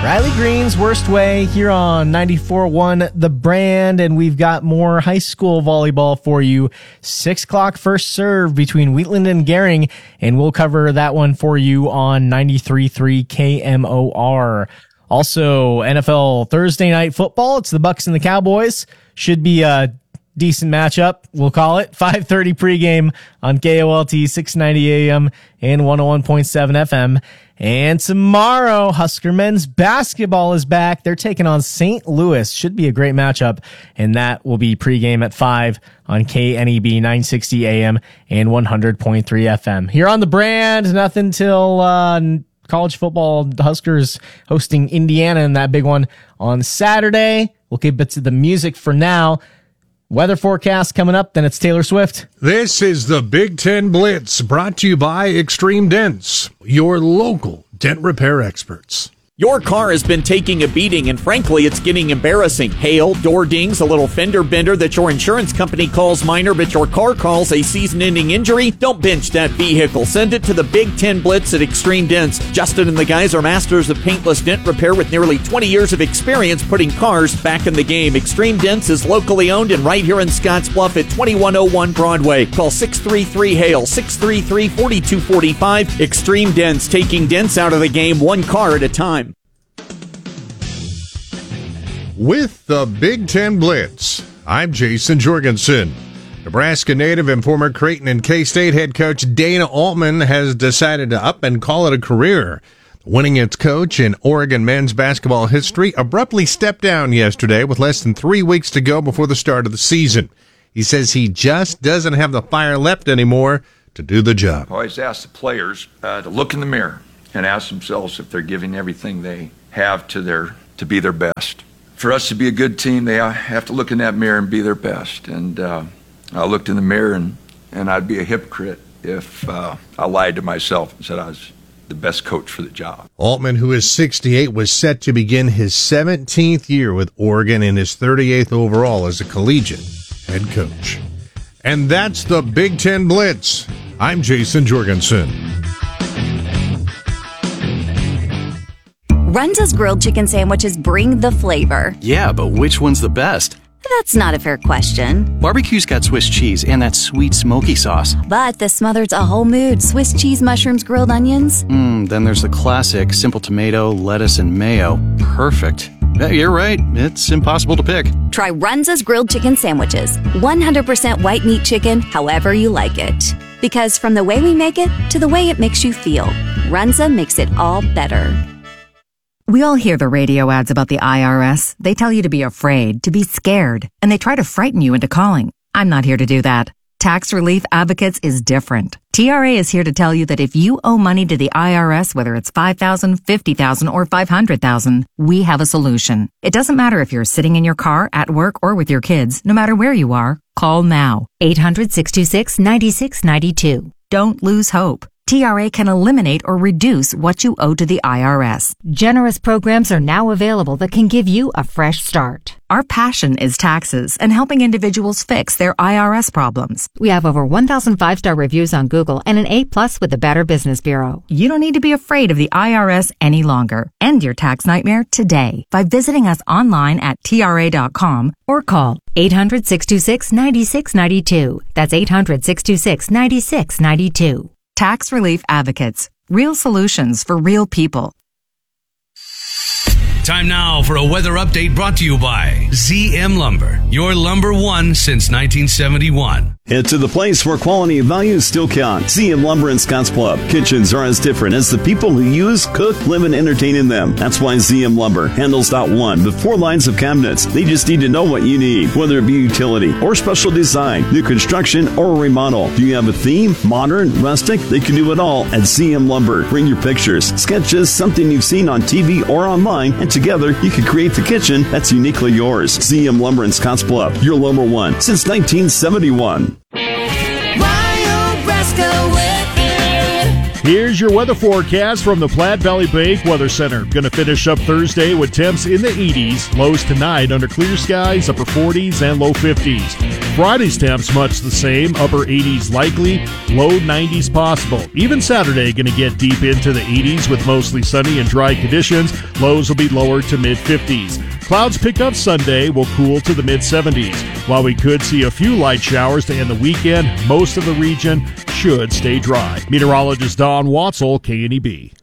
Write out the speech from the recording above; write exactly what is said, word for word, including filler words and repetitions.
Riley Green's Worst Way here on ninety-four point one The Brand, and we've got more high school volleyball for you. Six o'clock first serve between Wheatland and Gering, and we'll cover that one for you on ninety-three point three K M O R. Also, N F L Thursday night football. It's the Bucs and the Cowboys. Should be a decent matchup, we'll call it. five thirty pregame on K O L T, six ninety A M and one oh one point seven F M. And tomorrow, Husker men's basketball is back. They're taking on Saint Louis. Should be a great matchup. And that will be pregame at five on K N E B, nine sixty A M and one hundred point three F M. Here on The Brand, nothing till uh, college football. The Huskers hosting Indiana in that big one on Saturday. We'll keep it to the music for now. Weather forecast coming up, then it's Taylor Swift. This is the Big Ten Blitz, brought to you by Extreme Dents, your local dent repair experts. Your car has been taking a beating, and frankly, it's getting embarrassing. Hail, door dings, a little fender bender that your insurance company calls minor, but your car calls a season-ending injury? Don't bench that vehicle. Send it to the Big Ten Blitz at Extreme Dents. Justin and the guys are masters of paintless dent repair with nearly twenty years of experience putting cars back in the game. Extreme Dents is locally owned and right here in Scottsbluff at twenty-one oh one Broadway. Call six three three HAIL, six three three, four two four five. Extreme Dents, taking dents out of the game one car at a time. With the Big Ten Blitz, I'm Jason Jorgensen. Nebraska native and former Creighton and K-State head coach Dana Altman has decided to up and call it a career. The winningest coach in Oregon men's basketball history abruptly stepped down yesterday with less than three weeks to go before the start of the season. He says he just doesn't have the fire left anymore to do the job. I always ask the players uh, to look in the mirror and ask themselves if they're giving everything they have to their to be their best. For us to be a good team, they have to look in that mirror and be their best. And uh, I looked in the mirror, and, and I'd be a hypocrite if uh, I lied to myself and said I was the best coach for the job. Altman, who is sixty-eight, was set to begin his seventeenth year with Oregon and his thirty-eighth overall as a collegiate head coach. And that's the Big Ten Blitz. I'm Jason Jorgensen. Runza's grilled chicken sandwiches bring the flavor. Yeah, but which one's the best? That's not a fair question. Barbecue's got Swiss cheese and that sweet smoky sauce. But the smothered's a whole mood. Swiss cheese, mushrooms, grilled onions. Mmm, then there's the classic, simple tomato, lettuce, and mayo. Perfect. Yeah, you're right. It's impossible to pick. Try Runza's grilled chicken sandwiches. one hundred percent white meat chicken, however you like it. Because from the way we make it to the way it makes you feel, Runza makes it all better. We all hear the radio ads about the I R S. They tell you to be afraid, to be scared, and they try to frighten you into calling. I'm not here to do that. Tax Relief Advocates is different. T R A is here to tell you that if you owe money to the I R S, whether it's five thousand dollars, fifty thousand dollars, or five hundred thousand dollars, we have a solution. It doesn't matter if you're sitting in your car, at work, or with your kids. No matter where you are, call now. eight hundred, six two six, nine six nine two. Don't lose hope. T R A can eliminate or reduce what you owe to the I R S. Generous programs are now available that can give you a fresh start. Our passion is taxes and helping individuals fix their I R S problems. We have over one thousand five-star reviews on Google and an A plus with the Better Business Bureau. You don't need to be afraid of the I R S any longer. End your tax nightmare today by visiting us online at T R A dot com or call eight hundred, six two six, nine six nine two. That's eight hundred, six two six, nine six nine two. Tax Relief Advocates. Real solutions for real people. Time now for a weather update brought to you by Z M Lumber, your lumber one since nineteen seventy-one. Head to the place where quality and value still count. Z M Lumber in Scottsbluff. Kitchens are as different as the people who use, cook, live, and entertain in them. That's why Z M Lumber handles not one, but four lines of cabinets. They just need to know what you need, whether it be utility or special design, new construction, or remodel. Do you have a theme? Modern, rustic? They can do it all at Z M Lumber. Bring your pictures, sketches, something you've seen on T V or online, and together you can create the kitchen that's uniquely yours. Z M Lumber in Scottsbluff, your lumber one since nineteen seventy-one. Here's your weather forecast from the Platte Valley Bank Weather Center. Going to finish up Thursday with temps in the eighties. Lows tonight under clear skies, upper forties and low fifties. Friday's temps much the same, upper eighties likely, low nineties possible. Even Saturday going to get deep into the eighties with mostly sunny and dry conditions. Lows will be lower to mid fifties. Clouds pick up Sunday, will cool to the mid seventies. While we could see a few light showers to end the weekend, most of the region should stay dry. Meteorologist Don Watzel, K N E B.